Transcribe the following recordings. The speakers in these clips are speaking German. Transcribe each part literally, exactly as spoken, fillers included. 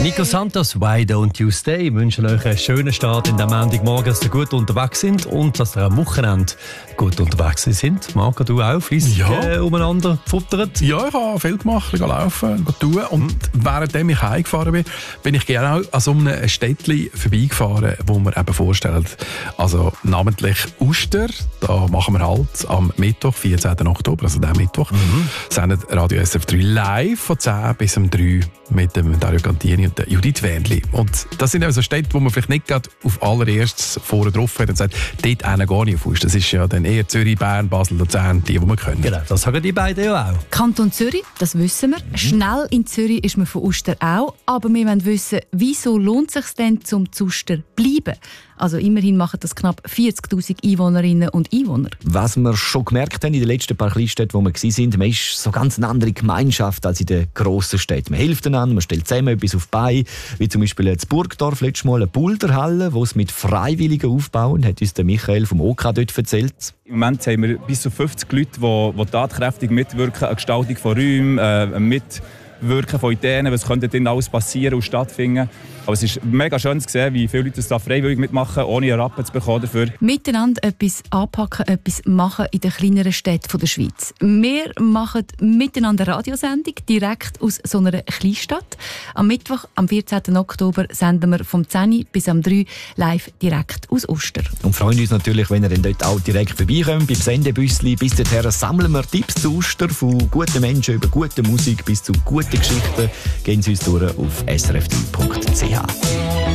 Nico Santos, Why Don't You Stay? Wir wünschen euch einen schönen Start in den Montagmorgen, dass ihr gut unterwegs sind und dass ihr am Wochenende gut unterwegs sind. Marco, du auch fleissig ja. äh, umeinander futtert? Ja, ich habe viel gemacht, ein bisschen laufen, tun. Und mhm. währenddem ich heimgefahren bin, bin ich genau an so einem Städtchen vorbeigefahren, wo wir eben vorstellen, also namentlich Uster, da machen wir halt am Mittwoch, vierzehnten Oktober, also diesen Mittwoch, mhm. sendet Radio S F drei live von zehn bis um drei mit dem Dario Cantini und der Judith Wendli. Und das sind also Städte, wo man vielleicht nicht gerade auf allererstes vorher drauf hat und sagt, dort einer gar nicht auf Uster. Das ist ja dann eher Zürich, Bern, Basel, Luzern, die, die wir können. Genau, das sagen die beiden ja auch. Kanton Zürich, das wissen wir. Mhm. Schnell in Zürich ist man von Uster auch. Aber wir wollen wissen, wieso lohnt es sich denn, zum zu Uster bleiben? Also immerhin machen das knapp vierzigtausend Einwohnerinnen und Einwohner. Was wir schon gemerkt haben in den letzten paar Kleinstädten, wo wir waren, man ist so ganz eine andere Gemeinschaft als in den grossen Städten. Man hilft einander, man stellt zusammen etwas auf die Beine, wie zum Beispiel in Burgdorf letztes Mal eine Boulderhalle, die es mit Freiwilligen aufbauen, hat uns der Michael vom O K dort erzählt. Im Moment haben wir bis zu fünfzig Leute, die, die tatkräftig mitwirken an der Gestaltung von Räumen, äh, mitwirken von Ideen, was könnte denn alles passieren und stattfinden. Aber es ist mega schön zu sehen, wie viele Leute das da freiwillig mitmachen, ohne einen Rappen zu bekommen dafür. Miteinander etwas anpacken, etwas machen in den kleineren Städten der Schweiz. Wir machen miteinander eine Radiosendung, direkt aus so einer Kleinstadt. Am Mittwoch, am vierzehnten Oktober, senden wir vom zehn bis am drei live direkt aus Uster. Und freuen uns natürlich, wenn ihr dann dort auch direkt vorbeikommt, beim Sendebüssli. Bis dahin sammeln wir Tipps zu Uster, von guten Menschen über gute Musik bis zu guten Geschichten. Gehen Sie uns durch auf s r f drei punkt c h.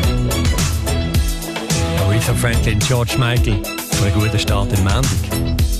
Aretha Franklin, George Michael, für einen guten Start im Montag.